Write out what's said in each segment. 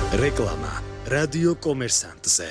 რეკლამა რადიო კომერსანტზე.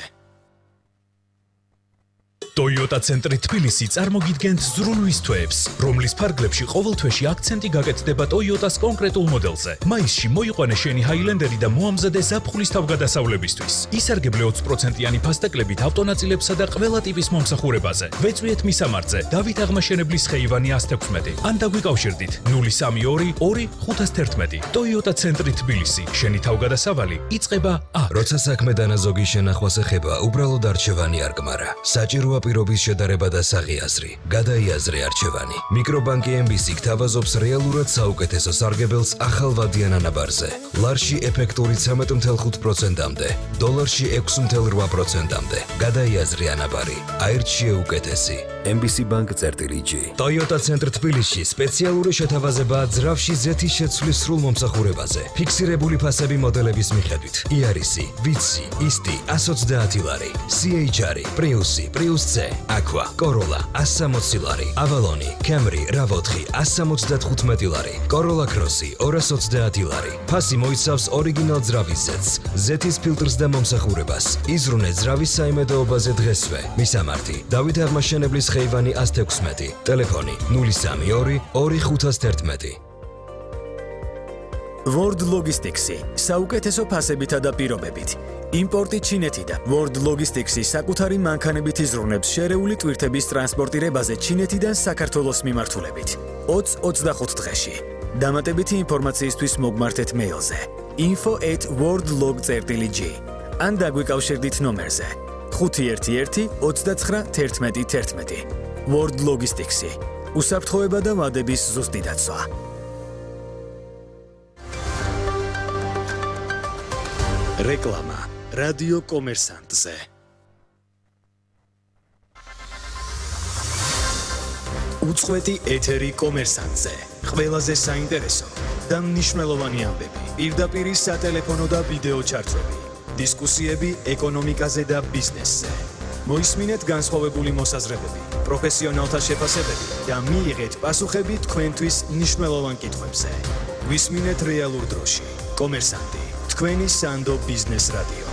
Toyota ცენტრი თბილისი წარმოგიდგენთ ზრუნვის თვეებს, რომლის ფარგლებში ყოველ თვეში აქცენტი გაკეთდება Toyota-ს კონკრეტულ მოდელზე. მაისში მოიყვანე შენი Highlander-ი და მოამზადე ზაფხულის თავგადასავლებისთვის. ისარგებლე 20%-იანი ფასტეკლებით ავტონაწილებსა და ყველა ტიპის მომსახურებაზე. ვეწვიეთ მისამართზე დავით აღმაშენებლის ხეივანი 116 ან დაგვიკავშირდით 032 2 511. Toyota ცენტრი თბილისი. შენი თავგადასავალი იწყება აქ. როცა საქმე დანაზოგი შენახვას ეხება, უბრალოდ არჩევანი არ გმარა. საჭიროა პირობის შედარება და საღიაზრი. გადაიაზრე არჩევანი. მიკრობანკი MBC გთავაზობს რეალურად საუკეთესო სარგებელს ახალვადიან ანაბარზე. ლარში ეფექტური 13.5%-მდე, დოლარში 6.8%-მდე. გადაიაზრე ანაბარი. აირჩიე უკეთესი. MBC Bank-G. Toyota ცენტრ თბილისში სპეციალური შეთავაზებაა ძრავში ზეთის შეცვლის სრულ მომსახურებაზე. ფიქსირებული ფასები მოდელების მიხედვით. იარისი, ვიცი, ისტი, 130 ლარი, CHR, პრიუსი, პრიუს C, Aqua, Corolla, 160 ლარი, Avalon, Camry, RAV4, 175 ლარი, Corolla Cross, 230 ლარი. ფასი მოიცავს ორიგინალ ძრავის ზეთს, ზეთის ფილტრს და მომსახურებას. იზრუნე ძრავის საიმედოობაზე დღესვე. მისამართი: დავით აღმაშენებლის ხეივანი 116, ტელეფონი 032 2511. World Logistics-ი საუკეთესო ფასებითა და პირობებით. იმპორტი ჩინეთიდან. World Logistics-ი საკუთარი მანქანებით იზრუნებს შერეული ტვირთების ტრანსპორტირებაზე ჩინეთიდან საქართველოს მიმართულებით. 20-25 დღეში. დამატებითი ინფორმაციისთვის მოგმართეთ მეილზე info@worldlog.g ან დაგვიკავშირდით ნომერზე 511 29 11 11. World Logistics-ი. უსაფრთხოება და ვადების ზუსტი დაცვა. რეკლამა რადიო კომერსანტზე. უწყვეტი ეთერი კომერსანტზე. ყველაზე საინტერესო და მნიშვნელოვანი ამბები. პირდაპირ სატელეფონო და ვიდეო ჩარტები. დისკუსიები ეკონომიკაზე და ბიზნესზე. მოისმინეთ განსხვავებული მოსაზრებები, პროფესიონალთა შეფასებები და მიიღეთ პასუხები თქვენთვის მნიშვნელოვან კითხვებზე. გვისმინეთ რეალურ დროში. კომერსანტი, თქვენი სანდო ბიზნეს რადიო.